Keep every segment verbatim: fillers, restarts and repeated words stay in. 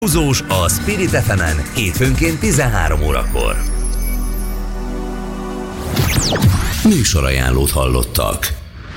Húzós a Spirit ef emen hétfőnként tizenhárom órakor. Műsorajánlót hallottak.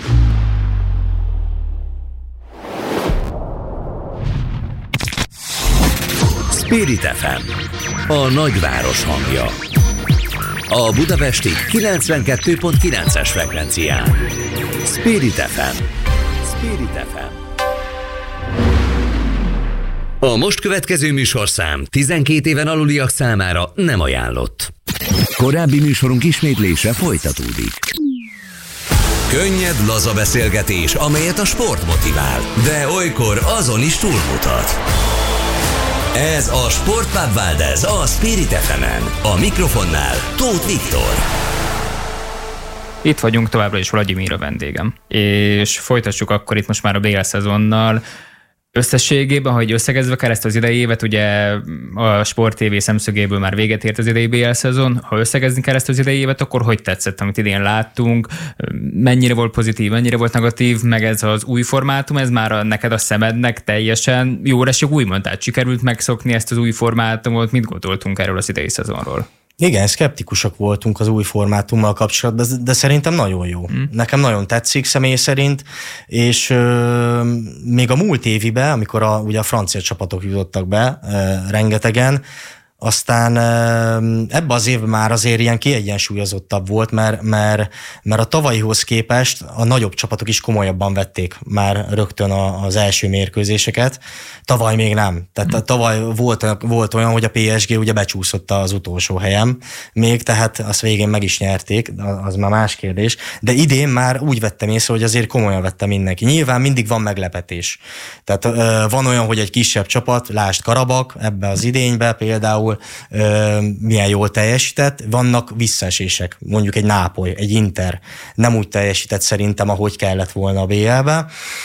Spirit ef em, a nagyváros hangja. A budapesti kilencvenkettő pont kilences frekvencián. Spirit ef em. Spirit ef em. A most következő műsorszám tizenkét éven aluliak számára nem ajánlott. Korábbi műsorunk ismétlése folytatódik. Könnyed, laza beszélgetés, amelyet a sport motivál, de olykor azon is túlmutat. Ez a Sportpub Valdez a Spirit ef emen. A mikrofonnál Tóth Viktor. Itt vagyunk, továbbra is Vladimir a vendégem. És folytassuk akkor itt most már a bé el szezonnal. Összességében, ha így összegezve kell ezt az idei évet, ugye a Sport té vé szemszögéből már véget ért az idei bé el szezon. Ha összegezni kell ezt az idei évet, akkor hogy tetszett, amit idén láttunk? Mennyire volt pozitív, mennyire volt negatív, meg ez az új formátum, ez már a, neked a szemednek teljesen jó esik úgymond, tehát sikerült megszokni ezt az új formátumot, mit gondoltunk erről az idei szezonról? Igen, szkeptikusak voltunk az új formátummal kapcsolatban, de, de szerintem nagyon jó. Mm. Nekem nagyon tetszik személy szerint, és euh, még a múlt éviben, amikor a, ugye a francia csapatok jutottak be, euh, rengetegen, aztán ebben az évben már azért ilyen kiegyensúlyozottabb volt, mert, mert, mert a tavalyihoz képest a nagyobb csapatok is komolyabban vették már rögtön az első mérkőzéseket. Tavaly még nem. Tehát tavaly volt, volt olyan, hogy a pé es gé ugye becsúszott az utolsó helyem még, tehát azt végén meg is nyerték, az már más kérdés. De idén már úgy vettem észre, hogy azért komolyan vette mindenki. Nyilván mindig van meglepetés. Tehát van olyan, hogy egy kisebb csapat, lásd Karabak ebbe az idénybe például, milyen jól teljesített, vannak visszaesések, mondjuk egy Nápoly, egy Inter nem úgy teljesített szerintem, ahogy kellett volna a bé el-be.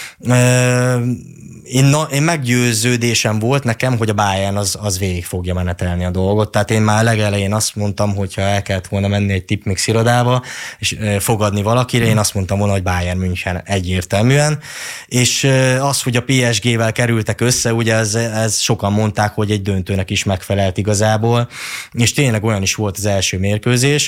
Én, na, én meggyőződésem volt nekem, hogy a Bayern az, az végig fogja menetelni a dolgot, tehát én már legelején azt mondtam, hogyha el kellett volna menni egy tipmix irodába, és fogadni valakire, én azt mondtam volna, hogy Bayern München egyértelműen, és az, hogy a pé es gével kerültek össze, ugye ez, ez sokan mondták, hogy egy döntőnek is megfelelt igazából, és tényleg olyan is volt az első mérkőzés.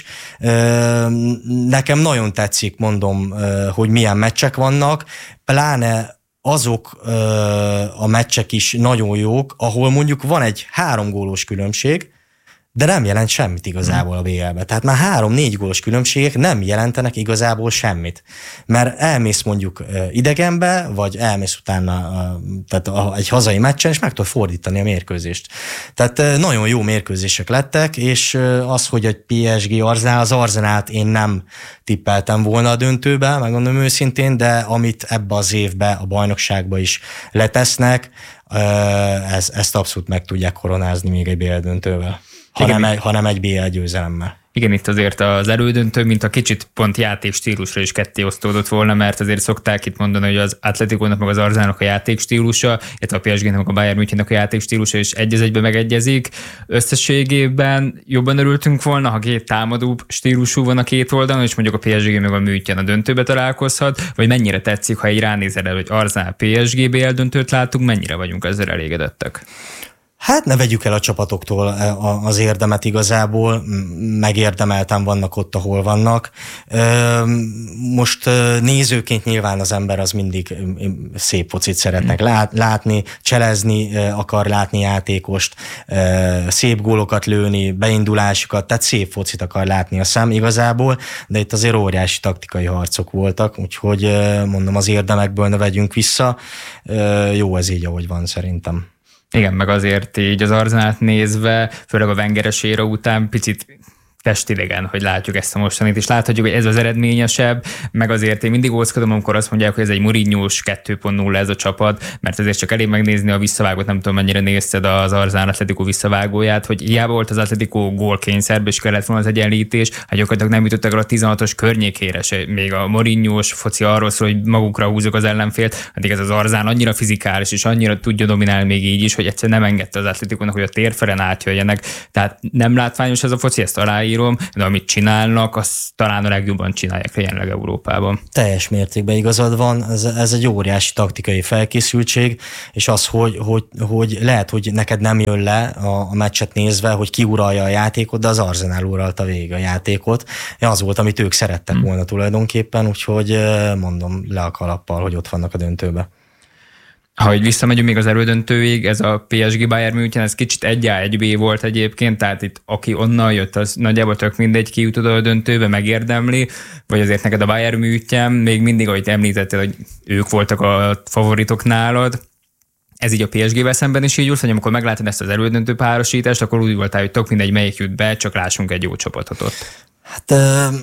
Nekem nagyon tetszik, mondom, hogy milyen meccsek vannak, pláne azok ö, a meccsek is nagyon jók, ahol mondjuk van egy három gólos különbség, de nem jelent semmit igazából a bé el-be. Tehát már három-négy gólos különbségek nem jelentenek igazából semmit. Mert elmész mondjuk idegenbe, vagy elmész utána tehát egy hazai meccsen, és meg tudod fordítani a mérkőzést. Tehát nagyon jó mérkőzések lettek, és az, hogy egy pé es gé Arzenál, az Arzenált én nem tippeltem volna a döntőbe, megmondom őszintén, de amit ebbe az évbe, a bajnokságba is letesznek, ez, ezt abszolút meg tudják koronázni még egy bé el döntővel. Hanem egy, hanem egy bé el győzelemmel. Igen, itt azért az elődöntő, mint a kicsit pont játékstílusra is ketté osztódott volna, mert azért szokták itt mondani, hogy az Atleticónak meg az Arzenának a játékstílusa, illetve a pé es gének meg a Bayern Münchennek a játékstílusa is egy az egyben megegyezik. Összességében jobban örültünk volna, ha két támadó stílusú van a két oldalon, és mondjuk a pé es gé meg a München a döntőbe találkozhat, vagy mennyire tetszik, ha egy ránézel el, hogy Arzenál pé es gé bé el döntőt látunk, mennyire vagyunk ezzel elégedettek? Hát ne vegyük el a csapatoktól az érdemet igazából, megérdemelten vannak ott, ahol vannak. Most nézőként nyilván az ember az mindig szép focit szeretnek látni, cselezni akar látni játékost, szép gólokat lőni, beindulásukat, tehát szép focit akar látni a szem igazából, de itt azért óriási taktikai harcok voltak, úgyhogy mondom, az érdemekből ne vegyünk vissza. Jó ez így, ahogy van szerintem. Igen, meg azért így az Arzenált nézve, főleg a Wengeres éra után picit testidegen, hogy látjuk ezt a mostanit, és láthatjuk, hogy ez az eredményesebb, meg azért én mindig óckodom, amikor azt mondják, hogy ez egy Mourinho-s kettő pont nulla ez a csapat, mert azért csak elég megnézni a visszavágót, nem tudom mennyire nézted az Arzenál Atletico visszavágóját, hogy hiába volt az Atletico gólkényszerbe, és kellett volna az egyenlítés, hát gyakorlatilag nem jutottak el a tizenhatos környékére se, még a Mourinho-s foci arról szól, hogy magukra húzok az ellenfélt, addig ez az Arzenál annyira fizikális, és annyira tudja dominálni még így is, hogy egyszerűen nem engedte az Atleticónak, hogy a térfelen átjöjjenek. Tehát nem látványos ez a foci, ezt alá aláírom, de amit csinálnak, azt talán a legjobban csinálják jelenleg Európában. Teljes mértékben igazad van, ez, ez egy óriási taktikai felkészültség, és az, hogy, hogy, hogy lehet, hogy neked nem jön le a, a meccset nézve, hogy ki uralja a játékot, de az Arsenal uralta végig a játékot. Az volt, amit ők szerettek hmm. volna tulajdonképpen, úgyhogy mondom le a kalappal, hogy ott vannak a döntőbe. Ha így visszamegyünk még az elődöntőig, ez a pé es gé Bayern München, ez kicsit egy á egy bé volt egyébként, tehát itt aki onnan jött, az nagyjából tök mindegy, ki jut oda a döntőbe, megérdemli, vagy azért neked a Bayern München, még mindig, ahogy említettél, hogy ők voltak a favoritok nálad. Ez így a pé es gével szemben is így volt, hogy amikor meglátod ezt az elődöntő párosítást, akkor úgy voltál, hogy tök mindegy, melyik jut be, csak lássunk egy jó csapatot ott. Hát... Uh...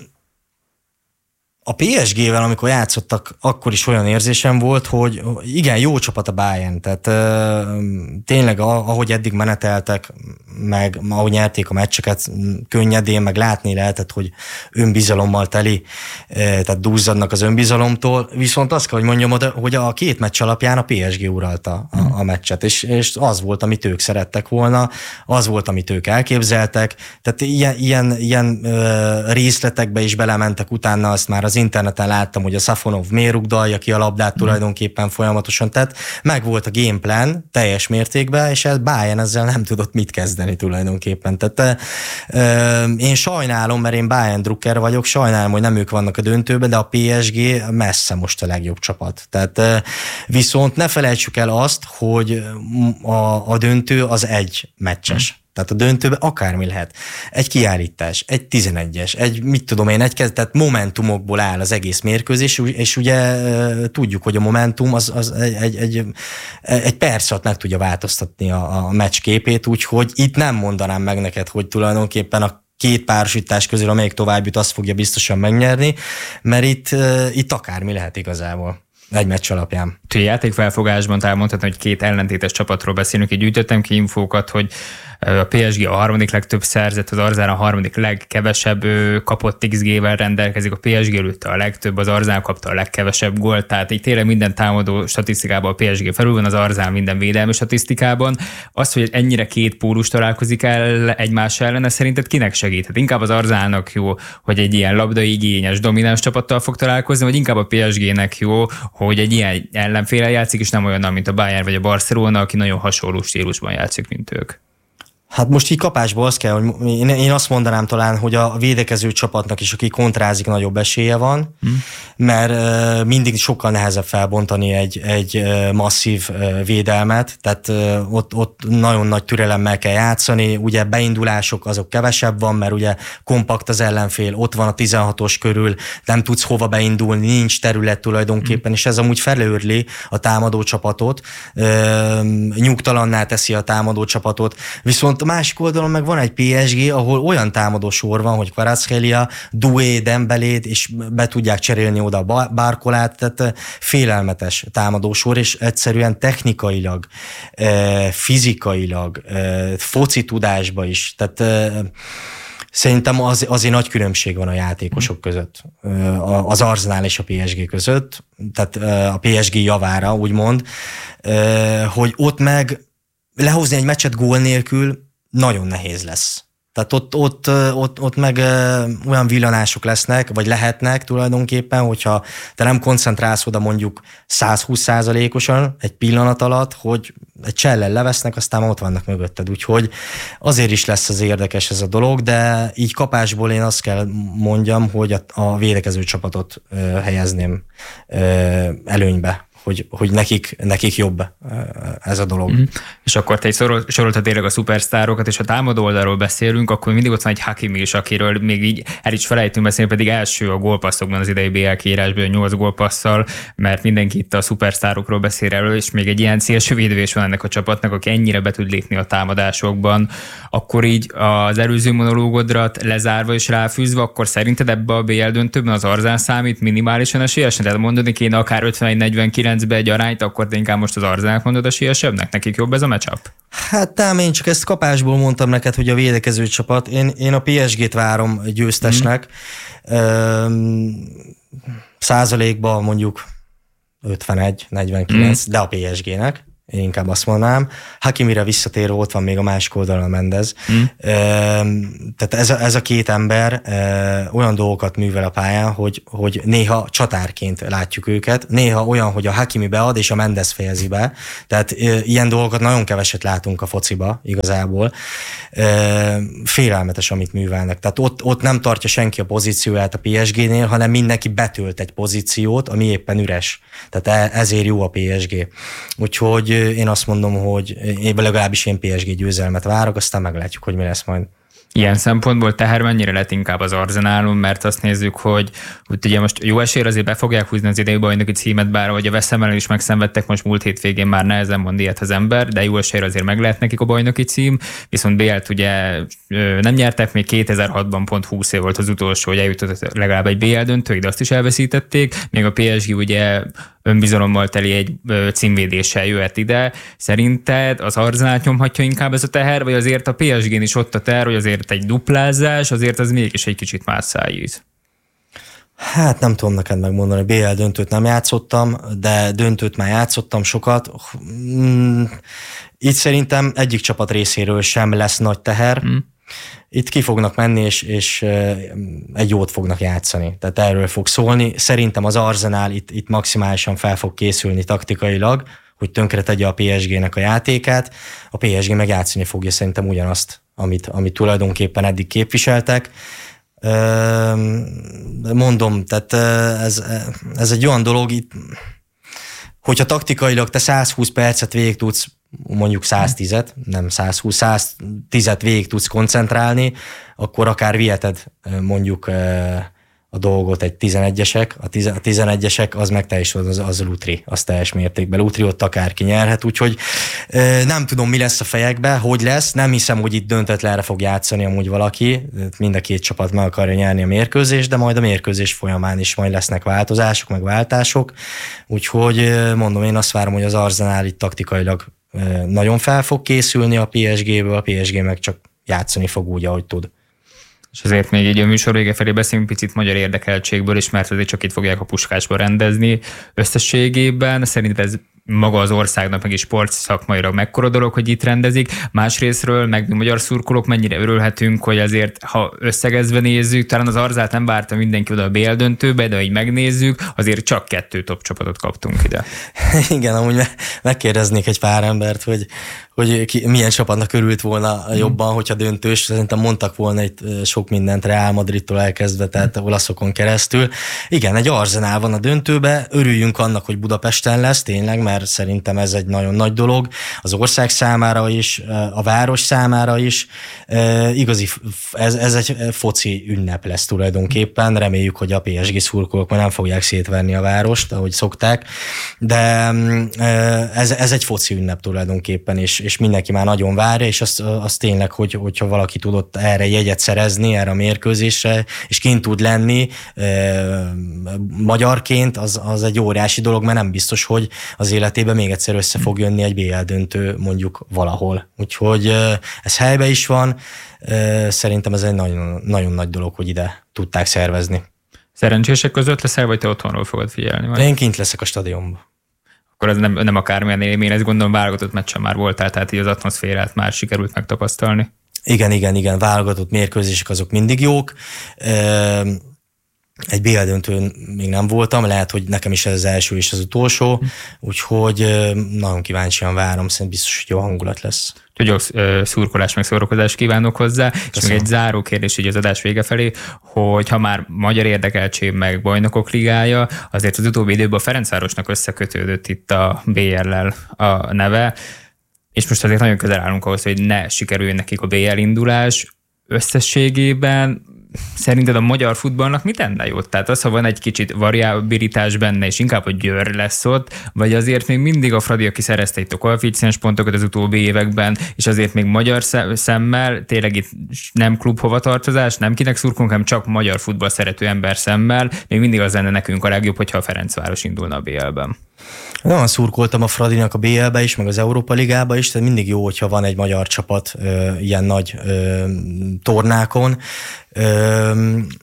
A pé es gével, amikor játszottak, akkor is olyan érzésem volt, hogy igen, jó csapat a Bayern, tehát uh, tényleg ahogy eddig meneteltek, meg ahogy nyerték a meccseket könnyedén, meg látni lehetett, hogy önbizalommal teli, uh, tehát dúzzadnak az önbizalomtól, viszont azt kell, hogy mondjam, hogy a két meccs alapján a pé es gé uralta a, a meccset, és, és az volt, amit ők szerettek volna, az volt, amit ők elképzeltek, tehát ilyen, ilyen, ilyen uh, részletekbe is belementek utána, azt már az az interneten láttam, hogy a Safonov miért rugdalja ki a labdát tulajdonképpen folyamatosan, tehát meg volt a gameplan teljes mértékben, és ez Bayern ezzel nem tudott mit kezdeni tulajdonképpen. Tehát euh, én sajnálom, mert én Bayern drukker vagyok, sajnálom, hogy nem ők vannak a döntőben, de a pé es gé messze most a legjobb csapat. Tehát euh, viszont ne felejtsük el azt, hogy a, a döntő az egy meccses. Tehát a döntőben akármi lehet. Egy kiállítás, egy tizenegyes, egy mit tudom én, egy tehát momentumokból áll az egész mérkőzés, és ugye tudjuk, hogy a momentum az, az egy, egy, egy, egy perc alatt meg tudja változtatni a, a meccs képét, úgyhogy itt nem mondanám meg neked, hogy tulajdonképpen a két párosítás közül, amelyik tovább jut, azt fogja biztosan megnyerni, mert itt, itt akármi lehet igazából. Egy meccs alapján. A játékfelfogásban elmondhatni, hogy két ellentétes csapatról beszélünk, így gyűjtöttem ki infókat, hogy a pé es gé a harmadik legtöbb szerzett, az Arsenal a harmadik legkevesebb kapott iksz gével rendelkezik, a pé es gé előtte a legtöbb, az Arsenal kapta a legkevesebb gólt, tehát így tényleg minden támadó statisztikában a pé es gé felül van, az Arsenal minden védelmi statisztikában. Az, hogy ennyire két pólus találkozik el egymás ellen, szerinted kinek segíthet? Inkább az Arsenalnak jó, hogy egy ilyen labdaigényes, domináns csapattal fog találkozni, vagy inkább a pé es gének jó, hogy egy ilyen ellenféllel játszik, és nem olyan, mint a Bayern vagy a Barcelona, aki nagyon hasonló stílusban játszik, mint ők. Hát most így kapásból azt kell, hogy én azt mondanám talán, hogy a védekező csapatnak is, aki kontrázik, nagyobb esélye van, hmm. mert mindig sokkal nehezebb felbontani egy, egy masszív védelmet, tehát ott, ott nagyon nagy türelemmel kell játszani, ugye beindulások azok kevesebb van, mert ugye kompakt az ellenfél, ott van a tizenhatos körül, nem tudsz hova beindulni, nincs terület tulajdonképpen, hmm. és ez amúgy felőrli a támadó csapatot, nyugtalanná teszi a támadó csapatot, viszont a másik oldalon meg van egy pé es gé, ahol olyan támadó sor van, hogy Kvaratskhelia, Doué, Dembélét, és be tudják cserélni oda a Barkolát, tehát félelmetes támadó sor, és egyszerűen technikailag, fizikailag, foci tudásba is, tehát szerintem az, azért nagy különbség van a játékosok között, az Arsenal és a pé es gé között, tehát a pé es gé javára, úgymond, hogy ott meg lehozni egy meccset gól nélkül nagyon nehéz lesz. Tehát ott, ott, ott, ott meg olyan villanások lesznek, vagy lehetnek tulajdonképpen, hogyha te nem koncentrálsz oda mondjuk száz húsz százalékosan egy pillanat alatt, hogy egy csellel levesznek, aztán ott vannak mögötted. Úgyhogy azért is lesz az érdekes ez a dolog, de így kapásból én azt kell mondjam, hogy a, a védekező csapatot ö, helyezném ö, előnybe. Hogy, hogy nekik, nekik jobb ez a dolog. Mm. És akkor te sorol, soroltad tényleg a szupersztárokat, és ha támadó oldalról beszélünk, akkor mindig ott van egy Hakimi is, akiről még így el is felejtünk beszélni, pedig első a gólpasszokban az idei bé el kiírásban nyolc gólpasszal, mert mindenki itt a szupersztárokról beszél erről, és még egy ilyen szélső védős van ennek a csapatnak, aki ennyire be tud lépni a támadásokban, akkor így az előző monológodra lezárva és ráfűzve, akkor szerinted ebbe a bé el döntőben az Arsenal számít minimálisan esélyesen? Tehát mondani kéne akár ötvenegy negyvenkilenc be egy arányt, akkor te inkább most az Arsenalt mondod esélyesebbnek? Nekik jobb ez a matchup? Hát nem, én csak ezt kapásból mondtam neked, hogy a védekező csapat. Én, én a pé es gét várom győztesnek. Mm. Üm, százalékban mondjuk ötvenegy negyvenkilenc, mm. de a pé es gének. Én inkább azt mondanám. Hakimire visszatérve ott van még a másik oldalon a Mendez. Mm. Tehát ez a, ez a két ember olyan dolgokat művel a pályán, hogy, hogy néha csatárként látjuk őket, néha olyan, hogy a Hakimi bead, és a Mendez fejezi be. Tehát ilyen dolgokat nagyon keveset látunk a fociba igazából. Félelmetes, amit művelnek. Tehát ott, ott nem tartja senki a pozícióját a pé es génél, hanem mindenki betölt egy pozíciót, ami éppen üres. Tehát ezért jó a pé es gé. Úgyhogy én azt mondom, hogy én legalábbis én pé es gé győzelmet várok, aztán meglátjuk, hogy mi lesz majd. Ilyen szempontból teher mennyire lett inkább az Arzenálon, mert azt nézzük, hogy, hogy ugye most jó esélyre azért be fogják húzni az idei bajnoki címet, bár ahogy a West Ham ellen is megszenvedtek, most múlt hétvégén már nehezen mond ilyet az ember, de jó esélyre azért meg lehet nekik a bajnoki cím, viszont bé el-t ugye nem nyertek, még kétezer-hatban pont húsz év volt az utolsó, hogy eljutott legalább egy bé el döntőig, de azt is elveszítették, még a pé es gé ugye önbizalommal teli egy címvédéssel jöhet ide. Szerinted az Arzenált nyomhatja inkább ez a teher, vagy azért a pé es gén is ott a teher, hogy azért egy duplázás, azért az mégis egy kicsit más szájíz? Hát nem tudom neked megmondani, bé el döntőt nem játszottam, de döntőt már játszottam sokat. Itt szerintem egyik csapat részéről sem lesz nagy teher. Hmm. Itt ki fognak menni, és, és egy jót fognak játszani. Tehát erről fog szólni. Szerintem az Arsenal itt, itt maximálisan fel fog készülni taktikailag, hogy tönkre tegye a pé es gének a játékát. A pé es gé meg játszani fogja szerintem ugyanazt, amit, amit tulajdonképpen eddig képviseltek. Mondom, tehát ez, ez egy olyan dolog, itt, hogyha taktikailag te százhúsz percet végig tudsz, mondjuk száztízet, nem százhúsz, száztízet végig tudsz koncentrálni, akkor akár viheted mondjuk a dolgot egy tizenegyesek, a, tiz, a tizenegyesek az meg teljesen az, az Lutri, az teljes mértékben. Lutri ott akárki nyerhet, úgyhogy nem tudom, mi lesz a fejekbe, hogy lesz, nem hiszem, hogy itt döntetlenre fog játszani amúgy valaki, mind a két csapat meg akarja nyerni a mérkőzést, de majd a mérkőzés folyamán is majd lesznek változások, meg váltások, úgyhogy mondom, én azt várom, hogy az Arsenal itt taktikailag nagyon fel fog készülni a pé es géből, a pé es gé meg csak játszani fog úgy, ahogy tud. És azért még így a műsor vége felé beszélünk picit magyar érdekeltségből is, mert azért csak itt fogják a Puskásba rendezni összességében. Szerintem ez maga az országnak meg is sportszakmailag mekkora dolog, hogy itt rendezik. Másrésztről meg mi magyar szurkolók mennyire örülhetünk, hogy azért, ha összegezve nézzük, talán az Arzát nem várta mindenki oda a bé el döntőbe, de ha így megnézzük, azért csak kettő top csapatot kaptunk ide. Igen, amúgy megkérdeznék egy pár embert, hogy, hogy ki, milyen csapatnak örült volna jobban, hmm. hogyha döntős. Szerintem mondtak volna itt sok mindent Real Madridtól elkezdve, tehát hmm. olaszokon keresztül. Igen, egy Arsenal van a döntőbe, örüljünk annak, hogy Budapesten lesz, tényleg, mert szerintem ez egy nagyon nagy dolog. Az ország számára is, a város számára is. Igazi, ez, ez egy foci ünnep lesz tulajdonképpen. Reméljük, hogy a pé es gé szurkolók már nem fogják szétverni a várost, ahogy szokták. De ez, ez egy foci ünnep tulajdonképpen, és, és mindenki már nagyon várja, és az, az tényleg, hogy, hogyha valaki tudott erre jegyet szerezni, erre a mérkőzésre, és kint tud lenni magyarként, az, az egy óriási dolog, mert nem biztos, hogy az életében még egyszer össze fog jönni egy bé el döntő mondjuk valahol. Úgyhogy ez helyben is van. Szerintem ez egy nagyon, nagyon nagy dolog, hogy ide tudták szervezni. Szerencsések között leszel, vagy te otthonról fogod figyelni? Vagy? Én kint leszek a stadionban. Akkor ez nem, nem akármilyen élmény, ezt gondolom válogatott meccsen már voltál, tehát így az atmoszférát már sikerült megtapasztalni. Igen, igen, igen, válogatott mérkőzések azok mindig jók. Egy bé el döntőn még nem voltam, lehet, hogy nekem is ez az első és az utolsó, úgyhogy nagyon kíváncsian várom, szerintem biztos, hogy jó hangulat lesz. Jó szurkolás, meg szórakozást kívánok hozzá, köszönöm. És még egy záró kérdés így az adás vége felé, hogy ha már magyar érdekeltség meg bajnokok ligája, azért az utóbbi időben a Ferencvárosnak összekötődött itt a bé el-lel a neve, és most azért nagyon közel állunk ahhoz, hogy ne sikerüljön nekik a bé el indulás összességében. Szerinted a magyar futballnak mit tenne jót? Tehát az, ha van egy kicsit variabilitás benne, és inkább a Győr lesz ott, vagy azért még mindig a Fradi, aki szerezte itt a koeficiens pontokat az utóbbi években, és azért még magyar szemmel, tényleg itt nem klubhovatartozás, nem kinek szurkolunk, hanem csak magyar futball szerető ember szemmel, még mindig az lenne nekünk a legjobb, hogyha a Ferencváros indulna a bé el-ben. Nagyon szurkoltam a Fradinak a bé el-be is, meg az Európa Ligába is, tehát mindig jó, hogyha van egy magyar csapat ö, ilyen nagy ö, tornákon. Ö,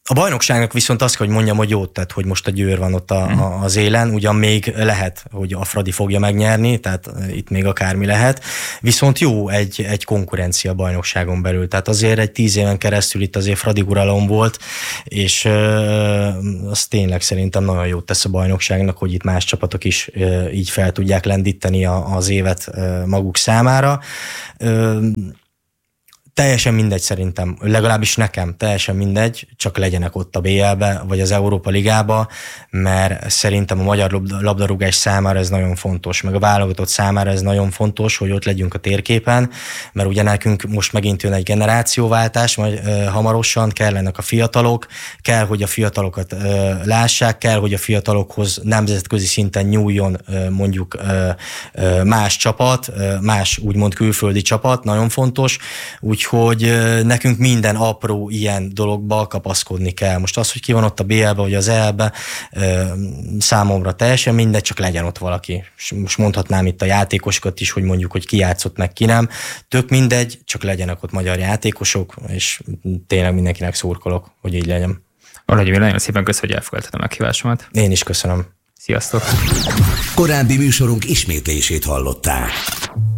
A bajnokságnak viszont azt, hogy mondjam, hogy jót tett, hogy most a Győr van ott a, a, az élen, ugyan még lehet, hogy a Fradi fogja megnyerni, tehát itt még akármi lehet, viszont jó egy, egy konkurencia bajnokságon belül, tehát azért egy tíz éven keresztül itt azért Fradi uralom volt, és ö, az tényleg szerintem nagyon jót tesz a bajnokságnak, hogy itt más csapatok is ö, így fel tudják lendíteni a, az évet ö, maguk számára. Ö, Teljesen mindegy szerintem, legalábbis nekem teljesen mindegy, csak legyenek ott a bé el-be, vagy az Európa Ligába, mert szerintem a magyar labdarúgás számára ez nagyon fontos, meg a válogatott számára ez nagyon fontos, hogy ott legyünk a térképen, mert ugye nekünk most megint jön egy generációváltás, majd ö, hamarosan kellenek a fiatalok, kell, hogy a fiatalokat ö, lássák, kell, hogy a fiatalokhoz nemzetközi szinten nyúljon ö, mondjuk ö, ö, más csapat, ö, más úgymond külföldi csapat, nagyon fontos, úgy hogy nekünk minden apró ilyen dologba kapaszkodni kell. Most az, hogy ki van ott a bé el-be vagy az é el-be, számomra teljesen mindegy, csak legyen ott valaki. Most mondhatnám itt a játékosokat is, hogy mondjuk, hogy ki játszott meg, ki nem. Tök mindegy, csak legyenek ott magyar játékosok, és tényleg mindenkinek szurkolok, hogy így legyen. Valahogy nagyon szépen köszönöm, hogy elfogadtad a meghívásomat. Én is köszönöm. Sziasztok! Korábbi műsorunk ismétlését hallották.